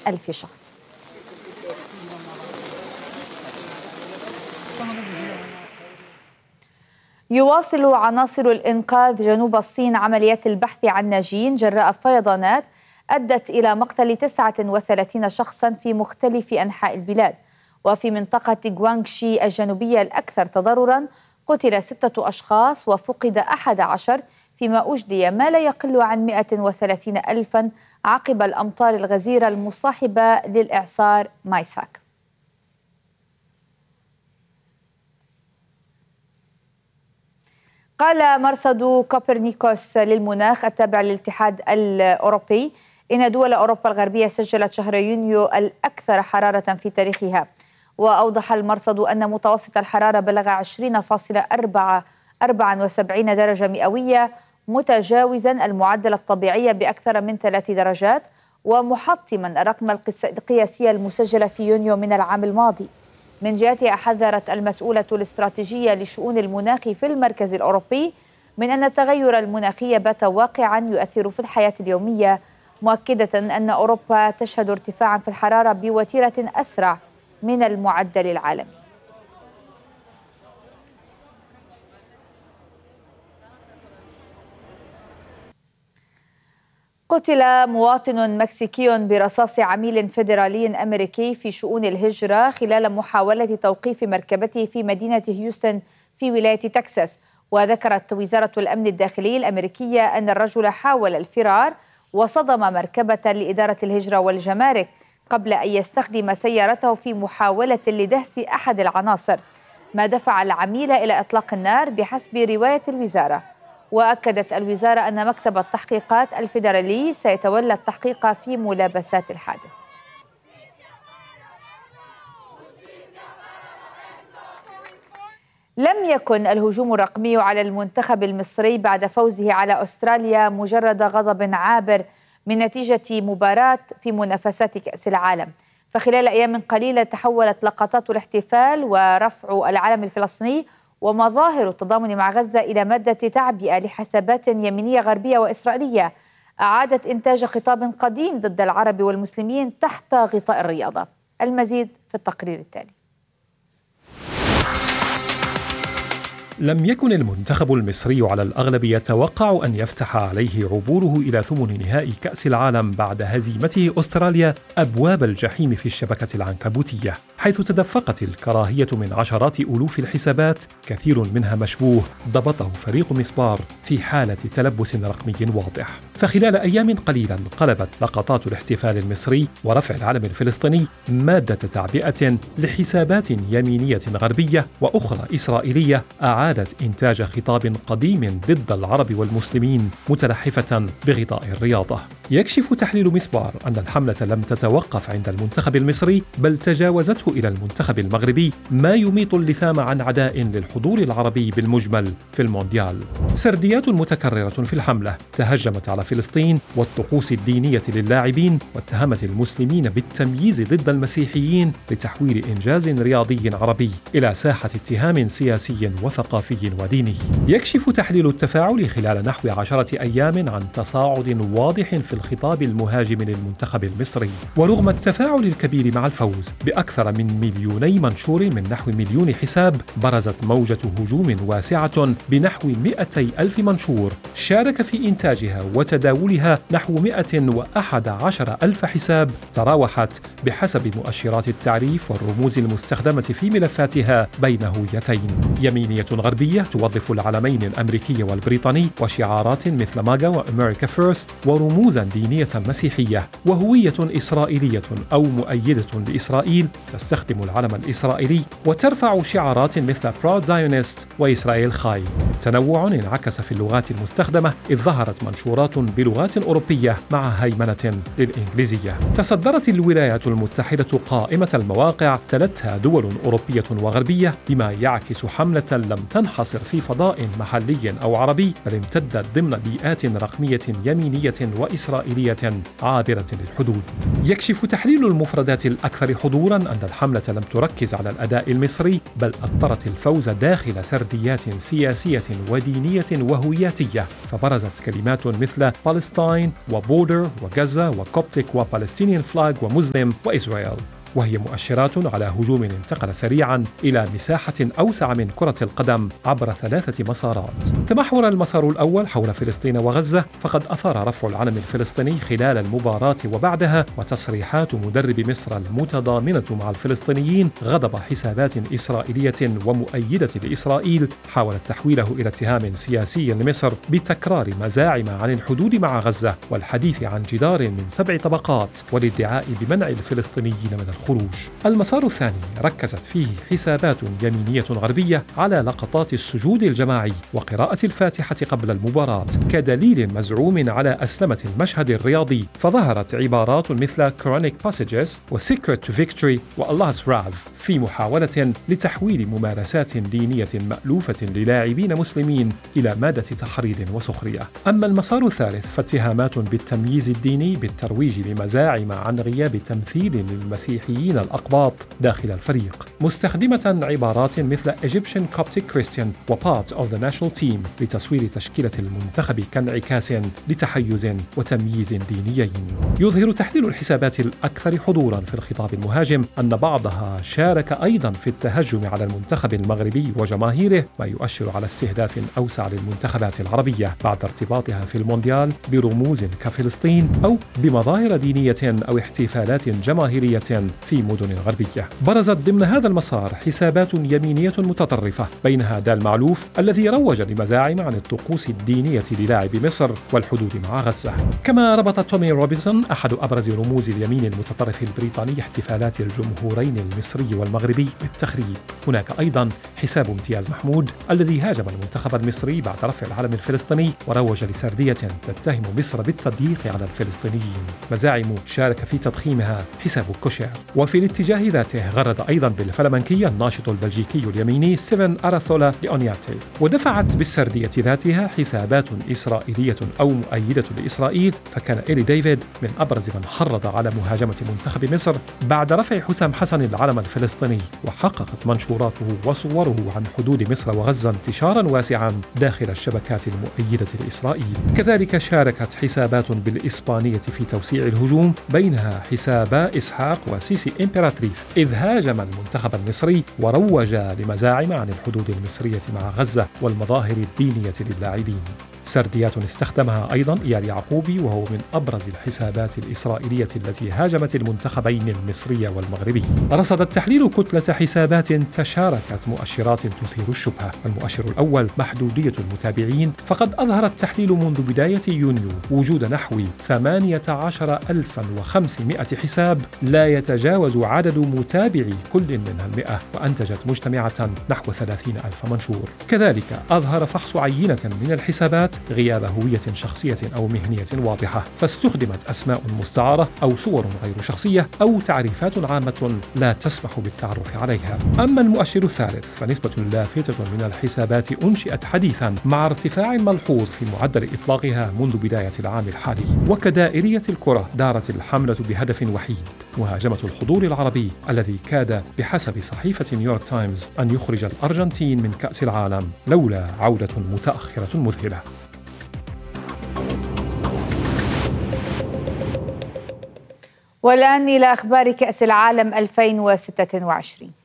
ألف شخص. يواصل عناصر الإنقاذ جنوب الصين عمليات البحث عن ناجين جراء فيضانات أدت إلى مقتل 39 شخصا في مختلف أنحاء البلاد. وفي منطقة غوانغشي الجنوبية الأكثر تضررا قتل 6 أشخاص وفقد 11، فيما أجدي ما لا يقل عن 130 ألفا عقب الأمطار الغزيرة المصاحبة للإعصار مايساك. قال مرصد كوبرنيكوس للمناخ التابع للاتحاد الأوروبي إن دول أوروبا الغربية سجلت شهر يونيو الأكثر حرارة في تاريخها. وأوضح المرصد أن متوسط الحرارة بلغ 20.74 درجة مئوية، متجاوزا المعدل الطبيعي بأكثر من 3 درجات، ومحطما الرقم القياسي المسجل في يونيو من العام الماضي. من جهتها حذرت المسؤولة الاستراتيجية لشؤون المناخ في المركز الأوروبي من أن التغير المناخي بات واقعا يؤثر في الحياة اليومية، مؤكدة أن أوروبا تشهد ارتفاعا في الحرارة بوتيرة أسرع من المعدل العالمي. قتل مواطن مكسيكي برصاص عميل فيدرالي أمريكي في شؤون الهجرة خلال محاولة توقيف مركبته في مدينة هيوستن في ولاية تكساس. وذكرت وزارة الأمن الداخلي الأمريكية أن الرجل حاول الفرار وصدم مركبة لإدارة الهجرة والجمارك قبل أن يستخدم سيارته في محاولة لدهس أحد العناصر، ما دفع العميل إلى إطلاق النار بحسب رواية الوزارة. وأكدت الوزارة أن مكتب التحقيقات الفيدرالي سيتولى التحقيق في ملابسات الحادث. لم يكن الهجوم الرقمي على المنتخب المصري بعد فوزه على أستراليا مجرد غضب عابر من نتيجة مباراة في منافسات كأس العالم، فخلال أيام قليلة تحولت لقطات الاحتفال ورفع العلم الفلسطيني ومظاهر التضامن مع غزة إلى مادة تعبئة لحسابات يمينية غربية وإسرائيلية أعادت إنتاج خطاب قديم ضد العرب والمسلمين تحت غطاء الرياضة. المزيد في التقرير التالي. لم يكن المنتخب المصري على الأغلب يتوقع أن يفتح عليه عبوره إلى ثمن نهائي كأس العالم بعد هزيمته أستراليا أبواب الجحيم في الشبكة العنكبوتية، حيث تدفقت الكراهية من عشرات ألوف الحسابات كثير منها مشبوه ضبطه فريق مسبار في حالة تلبس رقمي واضح. فخلال أيام قليلة قلبت لقطات الاحتفال المصري ورفع العلم الفلسطيني مادة تعبئة لحسابات يمينية غربية وأخرى إسرائيلية أعادت إنتاج خطاب قديم ضد العرب والمسلمين متلحفة بغطاء الرياضة. يكشف تحليل مسبار أن الحملة لم تتوقف عند المنتخب المصري بل تجاوزته إلى المنتخب المغربي، ما يميط اللثام عن عداء للحضور العربي بالمجمل في المونديال. سرديات متكررة في الحملة تهجمت على فلسطين والطقوس الدينية للاعبين، واتهمت المسلمين بالتمييز ضد المسيحيين لتحويل إنجاز رياضي عربي إلى ساحة اتهام سياسي وثقافي وديني. يكشف تحليل التفاعل خلال نحو 10 أيام عن تصاعد واضح في الخطاب المهاجم للمنتخب المصري، ورغم التفاعل الكبير مع الفوز بأكثر من 2 منشور من نحو 1,000,000 حساب، برزت موجة هجوم واسعة بنحو 200,000 منشور شارك في إنتاجها وتداولها نحو 111,000 حساب تراوحت بحسب مؤشرات التعريف والرموز المستخدمة في ملفاتها بين هويتين: يمينية غربية توظف العلمين الأمريكي والبريطاني وشعارات مثل ماجا وأمريكا فيرست، ورموزا دينية مسيحية، وهوية إسرائيلية أو مؤيدة لإسرائيل تستخدم العلم الإسرائيلي وترفع شعارات مثل براود زايونست وإسرائيل خاي. تنوع انعكس في اللغات المستخدمة، إذ ظهرت منشورات بلغات أوروبية مع هيمنة للإنجليزية. تصدرت الولايات المتحدة قائمة المواقع تلتها دول أوروبية وغربية، بما يعكس حملة لم تنحصر في فضاء محلي أو عربي، بل امتدت ضمن بيئات رقمية يمينية وإسرائيلية عابرة للحدود. يكشف تحليل المفردات الأكثر حضورا أن الحملة الحملة لم تركز على الأداء المصري، بل أطرت الفوز داخل سرديات سياسية ودينية وهوياتية، فبرزت كلمات مثل بالستاين وبوردر وغزة وكوبتيك وبالستينيان فلاج ومسلم وإسرائيل، وهي مؤشرات على هجوم انتقل سريعا إلى مساحة أوسع من كرة القدم عبر 3 مسارات. تمحور المسار الأول حول فلسطين وغزة، فقد أثار رفع العلم الفلسطيني خلال المباراة وبعدها، وتصريحات مدرب مصر المتضامنة مع الفلسطينيين غضب حسابات إسرائيلية ومؤيدة لإسرائيل حاولت تحويله إلى اتهام سياسي لمصر بتكرار مزاعم عن الحدود مع غزة والحديث عن جدار من 7 طبقات والادعاء بمنع الفلسطينيين من الخروج. المسار الثاني ركزت فيه حسابات يمينية غربية على لقطات السجود الجماعي وقراءة الفاتحة قبل المباراة كدليل مزعوم على أسلمة المشهد الرياضي، فظهرت عبارات مثل Quranic passages و Secret to Victory و Allah's Wrath في محاولة لتحويل ممارسات دينية مألوفة للاعبين مسلمين إلى مادة تحريض وسخرية. أما المسار الثالث فاتهامات بالتمييز الديني بالترويج لمزاعم عن غياب تمثيل للمسيحيين الأقباط داخل الفريق، مستخدمة عبارات مثل Egyptian Coptic Christian و Part of the National Team لتصوير تشكيلة المنتخب كانعكاس لتحيز وتمييز دينيين. يظهر تحليل الحسابات الأكثر حضورا في الخطاب المهاجم أن بعضها شارك أيضا في التهجم على المنتخب المغربي وجماهيره، ما يؤشر على استهداف أوسع للمنتخبات العربية بعد ارتباطها في المونديال برموز كفلسطين أو بمظاهر دينية أو احتفالات جماهيرية في مدن غربية. برزت ضمن هذا المسار حسابات يمينية متطرفة، بينها دال معلوف الذي روج لمزاعم عن الطقوس الدينية للاعب مصر والحدود مع غزة. كما ربط تومي روبنسون أحد أبرز رموز اليمين المتطرف البريطاني احتفالات الجمهورين المصري والمغربي بالتخريب. هناك أيضا حساب امتياز محمود الذي هاجم المنتخب المصري بعد رفع العلم الفلسطيني وروج لسردية تتهم مصر بالتضييق على الفلسطينيين، مزاعم شارك في تضخيمها حساب كوشير. وفي الاتجاه ذاته غرد أيضا بالفلمنكية الناشط البلجيكي اليميني ستيفن أراثولا لأونياتي، ودفعت بالسردية ذاتها حسابات إسرائيلية أو مؤيدة لإسرائيل، فكان إيلي ديفيد من أبرز من حرض على مهاجمة منتخب مصر بعد رفع حسام حسن العلم الفلسطيني، وحققت منشوراته وصوره عن حدود مصر وغزة انتشارا واسعا داخل الشبكات المؤيدة لإسرائيل. كذلك شاركت حسابات بالإسبانية في توسيع الهجوم، بينها حساب إسحاق وسيسي إمبراطريث، إذ هاجم المنتخب المصري وروج لمزاعم عن الحدود المصرية مع غزة والمظاهر الدينية للاعبين. سرديات استخدمها أيضا إيال يعقوبي وهو من أبرز الحسابات الإسرائيلية التي هاجمت المنتخبين المصري والمغربي. رصد التحليل كتلة حسابات تشاركت مؤشرات تثير الشبهة. المؤشر الأول محدودية المتابعين، فقد أظهر التحليل منذ بداية يونيو وجود نحو 18,500 حساب لا يتجاوز عدد متابعي كل منها 100، وأنتجت مجتمعة نحو 30,000 منشور. كذلك أظهر فحص عينة من الحسابات غياب هوية شخصية أو مهنية واضحة، فاستخدمت أسماء مستعارة أو صور غير شخصية أو تعريفات عامة لا تسمح بالتعرف عليها. أما المؤشر الثالث فنسبة لافتة من الحسابات أنشئت حديثا مع ارتفاع ملحوظ في معدل إطلاقها منذ بداية العام الحالي. وكدائرية الكرة دارت الحملة بهدف وحيد، مهاجمة الحضور العربي الذي كاد بحسب صحيفة نيويورك تايمز أن يخرج الأرجنتين من كأس العالم لولا عودة متأخرة مذهلة. والآن إلى أخبار كأس العالم 2026.